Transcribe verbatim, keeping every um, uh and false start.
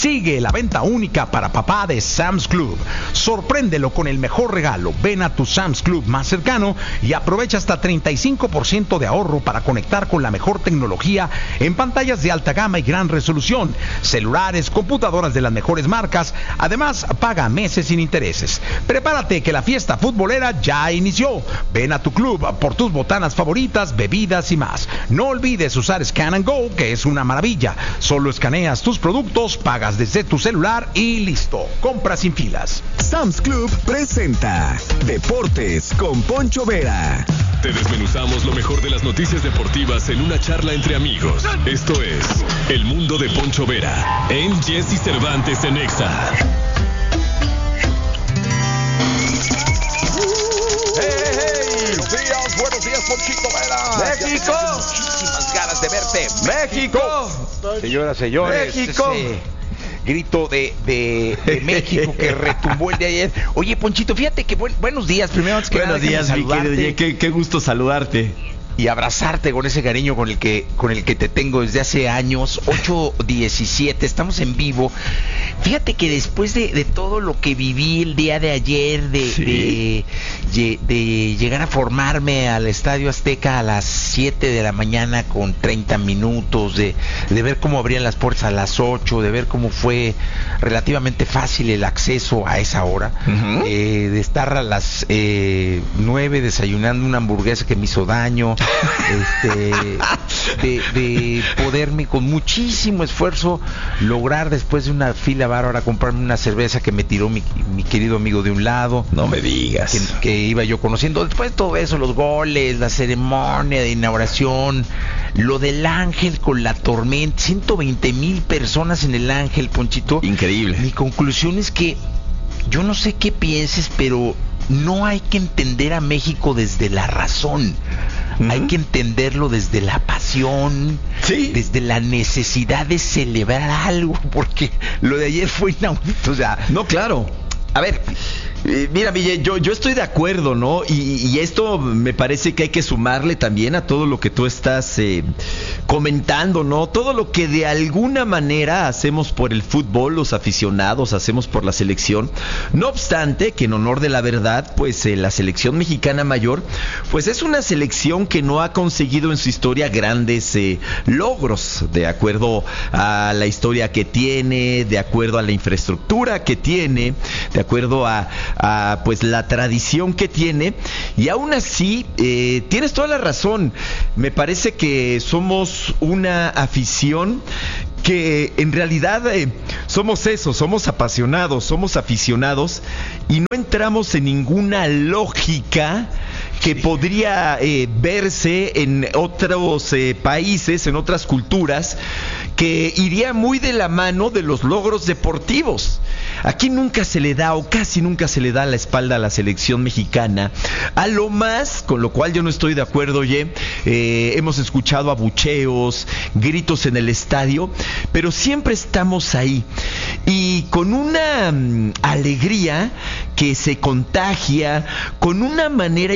Sigue la venta única para papá de Sam's Club. Sorpréndelo con el mejor regalo. Ven a tu Sam's Club más cercano y aprovecha hasta treinta y cinco por ciento de ahorro para conectar con la mejor tecnología en pantallas de alta gama y gran resolución, celulares, computadoras de las mejores marcas. Además, paga meses sin intereses. Prepárate que la fiesta futbolera ya inició. Ven a tu club por tus botanas favoritas, bebidas y más. No olvides usar Scan and Go, que es una maravilla. Solo escaneas tus productos, pagas desde tu celular y listo. Compra sin filas. Sam's Club presenta Deportes con Poncho Vera. Te desmenuzamos lo mejor de las noticias deportivas en una charla entre amigos. Esto es El Mundo de Poncho Vera en Jesse Cervantes en Exa. Buenos días, Ponchito Vera. ¡México! Muchísimas ganas de verte. ¡México! Señoras, señores. ¡México! Ese grito de, de, de México que retumbó el de ayer. Oye, Ponchito, fíjate que buen, buenos días. Primero, antes que Buenos nada, días, mi querido. Oye, qué, qué gusto saludarte. Y abrazarte con ese cariño con el que con el que te tengo desde hace años. Ocho diecisiete, estamos en vivo. Fíjate que después de, de todo lo que viví el día de ayer, de, ¿sí? de, de llegar a formarme al Estadio Azteca a las siete de la mañana con treinta minutos, de, de ver cómo abrían las puertas a las ocho, de ver cómo fue relativamente fácil el acceso a esa hora, uh-huh. eh, de estar a las eh, nueve desayunando una hamburguesa que me hizo daño. Este, de, de poderme con muchísimo esfuerzo lograr después de una fila bárbara comprarme una cerveza que me tiró mi, mi querido amigo de un lado. No me digas. Que, que iba yo conociendo. Después de todo eso, los goles, la ceremonia de inauguración, lo del Ángel con la tormenta, ciento veinte mil personas en el Ángel, Ponchito. Increíble. Mi conclusión es que yo no sé qué pienses, pero no hay que entender a México desde la razón. Uh-huh. Hay que entenderlo desde la pasión, ¿sí? Desde la necesidad de celebrar algo, porque lo de ayer fue inaudito. O sea, no, claro. A ver, eh, mira, Miguel, yo, yo estoy de acuerdo, ¿no? Y, y esto me parece que hay que sumarle también a todo lo que tú estás eh, comentando, ¿no? Todo lo que de alguna manera hacemos por el fútbol, los aficionados, hacemos por la selección. No obstante, que en honor de la verdad, pues eh, la selección mexicana mayor, pues es una selección que no ha conseguido en su historia grandes eh, logros, de acuerdo a la historia que tiene, de acuerdo a la infraestructura que tiene, de de acuerdo a, a pues la tradición que tiene, y aún así eh, tienes toda la razón. Me parece que somos una afición que en realidad eh, somos eso, somos apasionados, somos aficionados y no entramos en ninguna lógica que podría eh, verse en otros eh, países, en otras culturas, que iría muy de la mano de los logros deportivos. Aquí nunca se le da, o casi nunca se le da la espalda a la selección mexicana, a lo más, con lo cual yo no estoy de acuerdo. Oye, eh, hemos escuchado abucheos, gritos en el estadio, pero siempre estamos ahí, y con una um, alegría que se contagia, con una manera